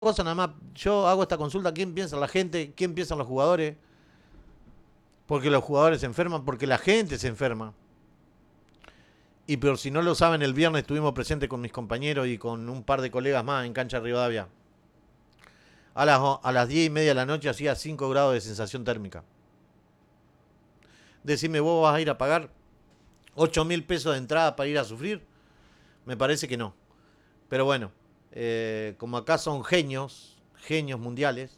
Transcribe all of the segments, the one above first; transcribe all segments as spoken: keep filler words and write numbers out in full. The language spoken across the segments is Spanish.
cosa nada más, yo hago esta consulta, ¿quién piensa la gente? ¿Quién piensan los jugadores? Porque los jugadores se enferman, porque la gente se enferma. Y pero si no lo saben, el viernes estuvimos presentes con mis compañeros y con un par de colegas más en Cancha Rivadavia. A las, a las diez y media de la noche hacía cinco grados de sensación térmica. Decime, ¿vos vas a ir a pagar ocho mil pesos de entrada para ir a sufrir? Me parece que no. Pero bueno, eh, como acá son genios, genios mundiales,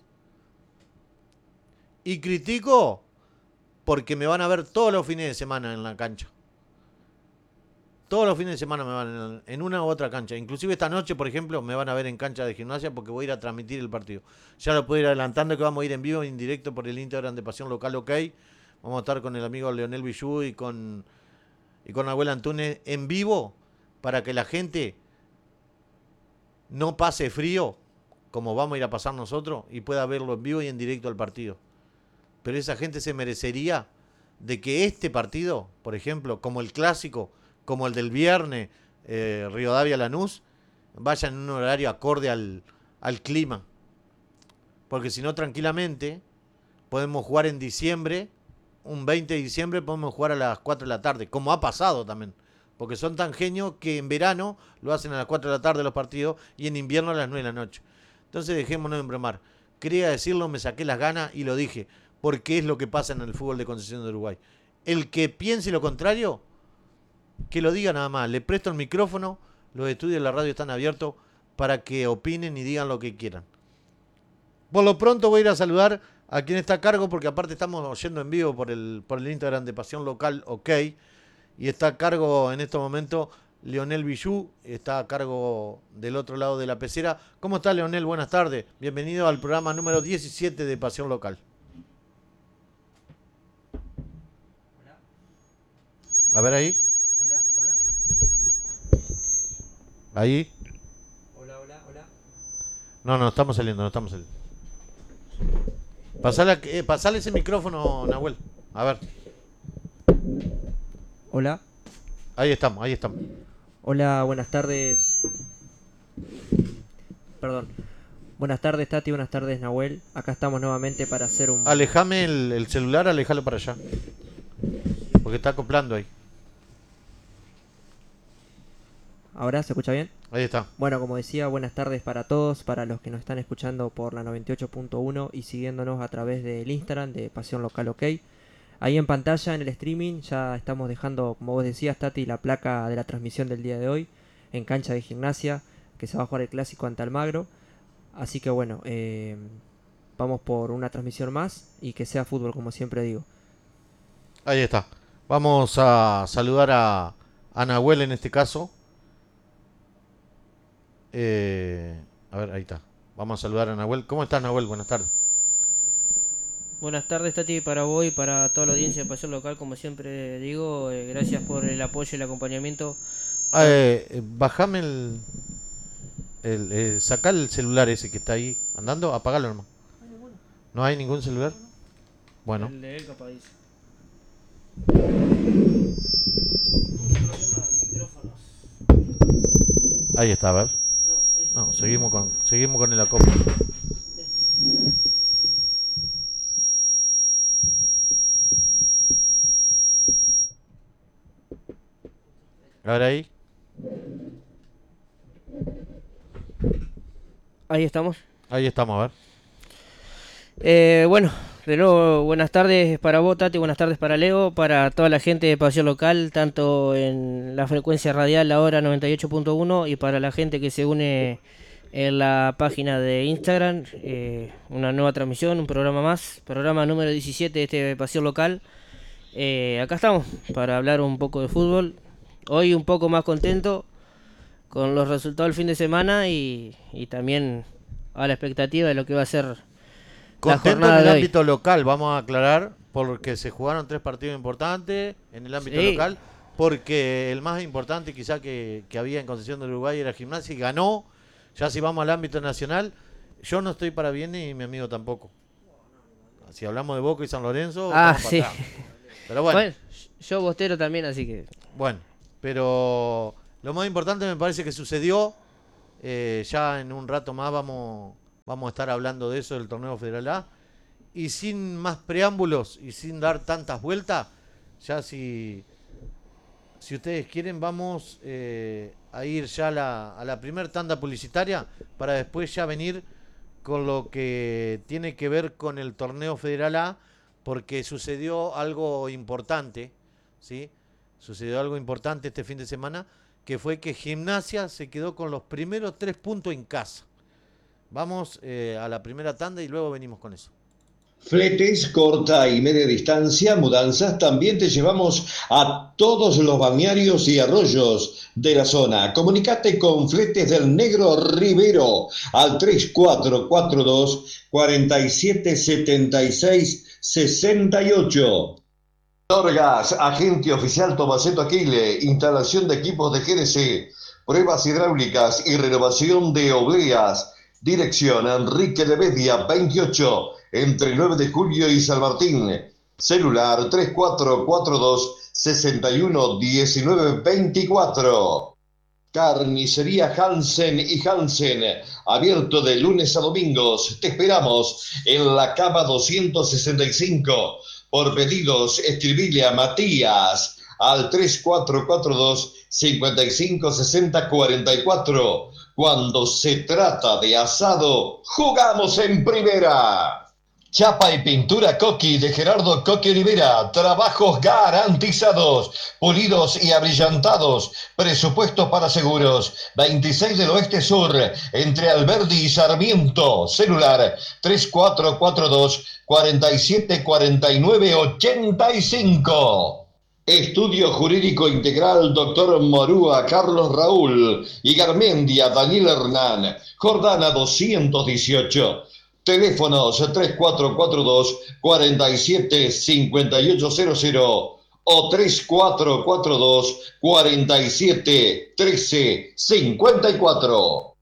y critico porque me van a ver todos los fines de semana en la cancha. Todos los fines de semana me van en una u otra cancha. Inclusive esta noche, por ejemplo, me van a ver en cancha de Gimnasia porque voy a ir a transmitir el partido. Ya lo puedo ir adelantando que vamos a ir en vivo e indirecto por el Instagram de Pasión Local OK. Vamos a estar con el amigo Leonel Villú y con, y con Abuela Antunes en vivo para que la gente no pase frío como vamos a ir a pasar nosotros y pueda verlo en vivo y en directo al partido. Pero esa gente se merecería de que este partido, por ejemplo, como el clásico, como el del viernes, eh, Rivadavia Lanús, vaya en un horario acorde al, al clima. Porque si no, tranquilamente, podemos jugar en diciembre, un veinte de diciembre, podemos jugar a las cuatro de la tarde, como ha pasado también. Porque son tan genios que en verano lo hacen a las cuatro de la tarde los partidos y en invierno a las nueve de la noche. Entonces dejémonos de embromar. Quería decirlo, me saqué las ganas y lo dije, porque es lo que pasa en el fútbol de Concepción de Uruguay. El que piense lo contrario, que lo diga nada más. Le presto el micrófono, los estudios de la radio están abiertos para que opinen y digan lo que quieran. Por lo pronto voy a ir a saludar a quien está a cargo, porque aparte estamos oyendo en vivo por el, por el Instagram de Pasión Local OK, y está a cargo en este momento Leonel Villú, está a cargo del otro lado de la pecera. ¿Cómo está, Leonel? Buenas tardes. Bienvenido al programa número diecisiete de Pasión Local. Hola. A ver ahí. Hola, hola. Ahí. Hola, hola, hola. No, no, estamos saliendo, no estamos saliendo. Pasale, eh, pasale ese micrófono, Nahuel. A ver. Hola. Ahí estamos, ahí estamos. Hola, buenas tardes. Perdón. Buenas tardes, Tati, buenas tardes, Nahuel. Acá estamos nuevamente para hacer un... Alejame el, el celular, alejalo para allá. Porque está acoplando ahí. ¿Ahora se escucha bien? Ahí está. Bueno, como decía, buenas tardes para todos, para los que nos están escuchando por la noventa y ocho punto uno y siguiéndonos a través del Instagram de Pasión Local OK. Ahí en pantalla, en el streaming, ya estamos dejando, como vos decías, Tati, la placa de la transmisión del día de hoy en cancha de Gimnasia, que se va a jugar el clásico ante Almagro. Así que bueno, eh, vamos por una transmisión más y que sea fútbol, como siempre digo. Ahí está. Vamos a saludar a, a Nahuel en este caso. Eh, a ver, ahí está. Vamos a saludar a Nahuel. ¿Cómo estás, Nahuel? Buenas tardes. Buenas tardes, Tati, para vos y para toda la audiencia de Pasión Local, como siempre digo, eh, gracias por el apoyo y el acompañamiento. Ah, eh, eh, bajame el... el eh, sacá el celular ese que está ahí andando. Apagalo nomás. ¿No hay ningún celular? Bueno. El de él, capaz dice. Ahí está, a ver. No, seguimos con, seguimos con el acopio. A ver ahí. Ahí estamos. Ahí estamos, a ver. Eh, bueno, de nuevo, buenas tardes para vos, Tati, buenas tardes para Leo, para toda la gente de Pasión Local, tanto en la frecuencia radial ahora noventa y ocho punto uno y para la gente que se une en la página de Instagram, eh, una nueva transmisión, un programa más, programa número diecisiete de este Pasión Local. Eh, acá estamos para hablar un poco de fútbol. Hoy un poco más contento con los resultados del fin de semana y, y también a la expectativa de lo que va a ser la Contento en jornada el de hoy. ámbito local, vamos a aclarar, porque se jugaron tres partidos importantes en el ámbito Sí. local, porque el más importante quizá que, que había en Concepción del Uruguay era Gimnasia y ganó. Ya si vamos al ámbito nacional, yo no estoy para bien y mi amigo tampoco. Si hablamos de Boca y San Lorenzo, Ah, estamos sí. para atrás. Pero bueno, Bueno, yo bostero también, así que... bueno, pero lo más importante me parece que sucedió. Eh, ya en un rato más vamos Vamos a estar hablando de eso del torneo Federal A. Y sin más preámbulos y sin dar tantas vueltas, ya si, si ustedes quieren, vamos eh, a ir ya a la, a la primer tanda publicitaria para después ya venir con lo que tiene que ver con el torneo Federal A, porque sucedió algo importante, ¿sí? Sucedió algo importante este fin de semana, que fue que Gimnasia se quedó con los primeros tres puntos en casa. Vamos eh, a la primera tanda y luego venimos con eso. Fletes, corta y media distancia, mudanzas, también te llevamos a todos los balnearios y arroyos de la zona. Comunicate con Fletes del Negro Rivero al tres cuatro cuatro dos, cuatro siete siete seis, seis ocho. Norgas, agente oficial Tomaseto Aquile, instalación de equipos de G D C, pruebas hidráulicas y renovación de obleas. Dirección Enrique de Bedia veintiocho, entre nueve de julio y San Martín. Celular tres cuatro cuatro dos, seis uno uno nueve dos cuatro. Carnicería Hansen y Hansen, abierto de lunes a domingos. Te esperamos en la cama doscientos sesenta y cinco. Por pedidos, escribile a Matías al tres cuatro cuatro dos, cinco cinco seis cero cuatro cuatro. Cuando se trata de asado, jugamos en primera. Chapa y pintura Coqui de Gerardo Coqui Olivera. Trabajos garantizados, pulidos y abrillantados. Presupuesto para seguros. veintiséis del Oeste Sur, entre Alberdi y Sarmiento. Celular tres cuatro cuatro dos, cuatro siete cuatro nueve ocho cinco. Estudio Jurídico Integral Doctor Morúa Carlos Raúl y Garmendia Daniel Hernán, Jordana doscientos dieciocho. Teléfonos tres cuatro cuatro dos, cuatro siete cinco ocho cero cero o tres cuatro cuatro dos, cuatro siete uno tres cinco cuatro.